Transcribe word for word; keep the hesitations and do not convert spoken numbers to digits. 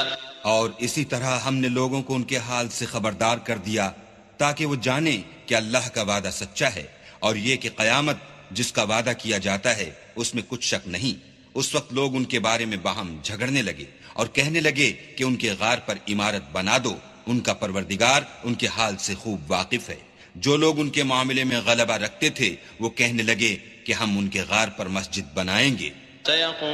और इसी तरह हमने लोगों को उनके हाल से खबरदार कर दिया ताकि वो जाने कि अल्लाह का वादा सच्चा है और ये कि क़यामत जिसका वादा किया जाता है उसमें कुछ शक नहीं। उस वक्त लोग उनके बारे में बाहम झगड़ने लगे और कहने लगे कि उनके गार पर इमारत बना दो। उनका परवरदिगार उनके हाल से खूब वाकिफ है। जो लोग उनके मामले में गलबा रखते थे वो कहने लगे कि हम उनके गार पर मस्जिद बनाएंगे।